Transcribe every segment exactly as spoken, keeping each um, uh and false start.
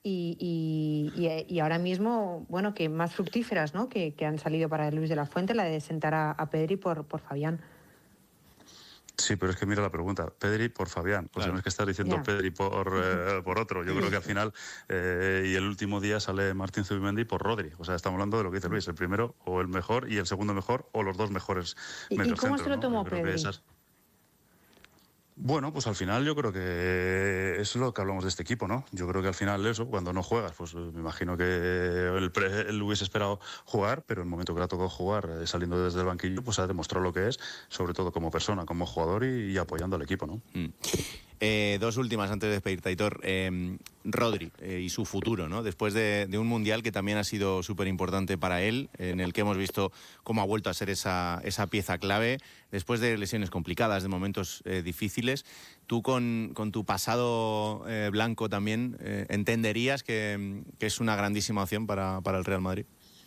y, y, y ahora mismo, bueno, que más fructíferas, ¿no? Que, que han salido para Luis de la Fuente, la de sentar a, a Pedri por, por Fabián. Sí, pero es que mira la pregunta, Pedri por Fabián, o sea, no es que estás diciendo yeah. Pedri por, eh, por otro, yo creo que al final, eh, y el último día sale Martín Zubimendi por Rodri, o sea, estamos hablando de lo que dice Luis, el primero o el mejor y el segundo mejor o los dos mejores mediocentros. ¿Y cómo se lo tomó ¿no? Pedri? Esas... Bueno, pues al final yo creo que es lo que hablamos de este equipo, ¿no? Yo creo que al final eso, cuando no juegas, pues me imagino que él, él hubiese esperado jugar, pero en el momento que le ha tocado jugar, eh, saliendo desde el banquillo, pues ha demostrado lo que es, sobre todo como persona, como jugador y, y apoyando al equipo, ¿no? Mm. Eh, dos últimas antes de despedirte, Aitor. Eh, Rodri eh, y su futuro, ¿no? Después de, de un mundial que también ha sido súper importante para él, en el que hemos visto cómo ha vuelto a ser esa, esa pieza clave, después de lesiones complicadas, de momentos eh, difíciles. Tú con, con tu pasado eh, blanco también, eh, ¿entenderías que, que es una grandísima opción para, para el Real Madrid?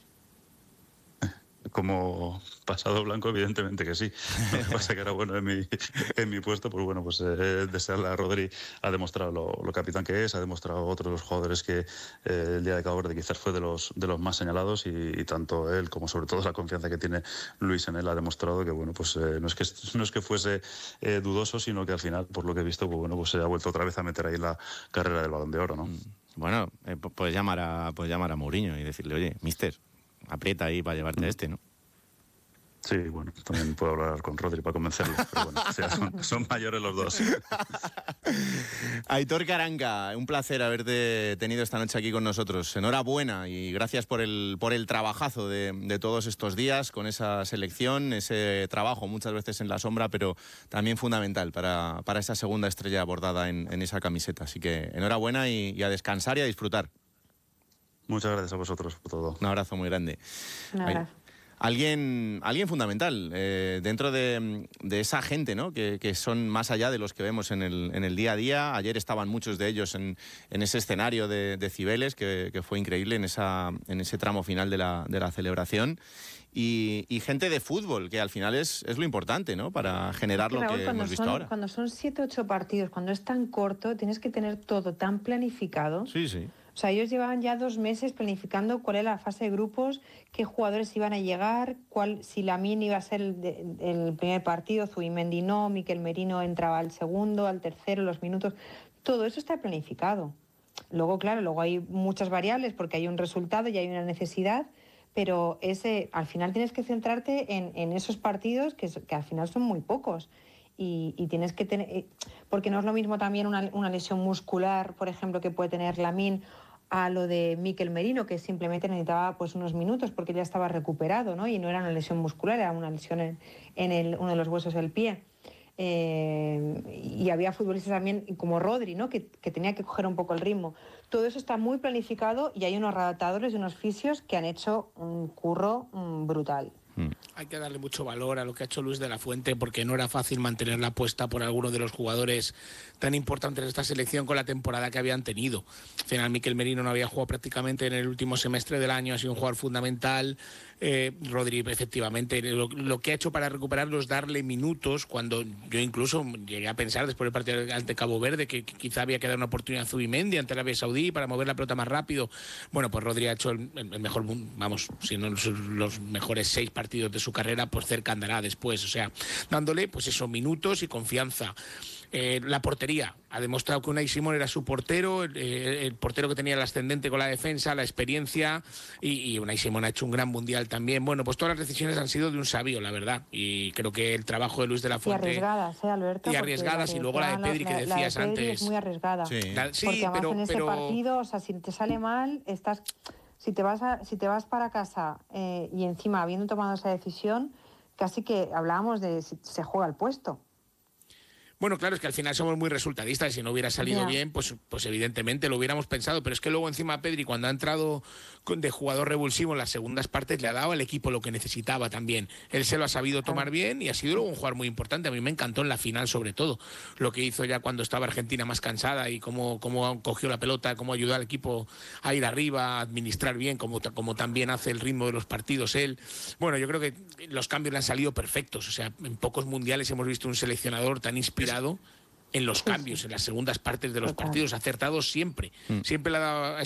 Como pasado blanco, evidentemente que sí. Lo que pasa que era bueno en mi, en mi puesto, pues bueno, pues eh, desearle a Rodri, ha demostrado lo, lo capitán que es, ha demostrado a otros los jugadores que eh, el día de Cabo Verde quizás fue de los de los más señalados y, y tanto él como sobre todo la confianza que tiene Luis en él ha demostrado que bueno, pues eh, no es que no es que fuese eh, dudoso, sino que al final, por lo que he visto, pues bueno, pues se ha vuelto otra vez a meter ahí la carrera del Balón de Oro, ¿no? Bueno, eh, puedes llamar a puedes llamar a Mourinho y decirle, oye, mister, aprieta ahí para llevarte a este, ¿no? Sí, bueno, también puedo hablar con Rodri para convencerlo, pero bueno, o sea, son, son mayores los dos. Aitor Karanka, un placer haberte tenido esta noche aquí con nosotros. Enhorabuena y gracias por el, por el trabajazo de, de todos estos días con esa selección, ese trabajo muchas veces en la sombra, pero también fundamental para, para esa segunda estrella bordada en, en esa camiseta. Así que enhorabuena y, y a descansar y a disfrutar. Muchas gracias a vosotros por todo. Un abrazo muy grande. Un abrazo. Alguien, alguien fundamental eh, dentro de, de esa gente, ¿no? que, que son más allá de los que vemos en el, en el día a día. Ayer estaban muchos de ellos en, en ese escenario de, de Cibeles, que, que fue increíble en, esa, en ese tramo final de la, de la celebración. Y, y gente de fútbol, que al final es, es lo importante, ¿no? Para generar es que, lo Raúl, que cuando hemos visto son, ahora. Cuando son siete, ocho partidos, cuando es tan corto, tienes que tener todo tan planificado. Sí, sí. O sea, ellos llevaban ya dos meses planificando cuál era la fase de grupos, qué jugadores iban a llegar, cuál, si Lamine iba a ser el, de, el primer partido, Zubimendi no, Mikel Merino entraba al segundo, al tercero, los minutos. Todo eso está planificado. Luego, claro, luego hay muchas variables porque hay un resultado y hay una necesidad, pero ese, al final tienes que centrarte en, en esos partidos que, que al final son muy pocos. Y, y tienes que tener... Porque no es lo mismo también una, una lesión muscular, por ejemplo, que puede tener Lamine, a lo de Mikel Merino, que simplemente necesitaba pues unos minutos porque ya estaba recuperado, ¿no? Y no era una lesión muscular, era una lesión en, en el, uno de los huesos del pie. Eh, y había futbolistas también como Rodri, ¿no? Que, que tenía que coger un poco el ritmo. Todo eso está muy planificado y hay unos redactadores y unos fisios que han hecho un curro um, brutal. Hay que darle mucho valor a lo que ha hecho Luis de la Fuente, porque no era fácil mantener la apuesta por alguno de los jugadores tan importantes de esta selección con la temporada que habían tenido. Al final, Mikel Merino no había jugado prácticamente en el último semestre del año, ha sido un jugador fundamental. Eh, Rodri, efectivamente, lo, lo que ha hecho para recuperarlo es darle minutos, cuando yo incluso llegué a pensar después del partido ante Cabo Verde que, que quizá había que dar una oportunidad a Zubimendi ante Arabia Saudí para mover la pelota más rápido. Bueno, pues Rodri ha hecho el, el mejor, vamos, si no los, los mejores seis partidos de su carrera, pues cerca andará después, o sea, dándole pues esos minutos y confianza. Eh, la portería, ha demostrado que Unai Simón era su portero, el, el portero que tenía el ascendente con la defensa, la experiencia, y, y Unai Simón ha hecho un gran mundial también. Bueno, pues todas las decisiones han sido de un sabio, la verdad, y creo que el trabajo de Luis de la Fuente... Y arriesgadas, ¿eh, Alberto? Y arriesgadas, y luego la de Pedri que la, decías la de Pedri antes. Es muy arriesgada, sí. La, sí, porque además pero, en ese pero... partido, o sea, si te sale mal, estás... Si te vas, a, si te vas para casa eh, y encima habiendo tomado esa decisión, casi que hablábamos de si se juega el puesto. Bueno, claro, es que al final somos muy resultadistas. Si no hubiera salido yeah. bien, pues, pues evidentemente lo hubiéramos pensado. Pero es que luego encima Pedri, cuando ha entrado de jugador revulsivo en las segundas partes, le ha dado al equipo lo que necesitaba también. Él se lo ha sabido tomar bien y ha sido luego un jugador muy importante. A mí me encantó en la final, sobre todo, lo que hizo ya cuando estaba Argentina más cansada y cómo, cómo cogió la pelota, cómo ayudó al equipo a ir arriba, a administrar bien, como, como también hace el ritmo de los partidos él. Bueno, yo creo que los cambios le han salido perfectos. O sea, en pocos mundiales hemos visto un seleccionador tan inspirado en los cambios, en las segundas partes de los partidos, acertados siempre. Siempre le ha dado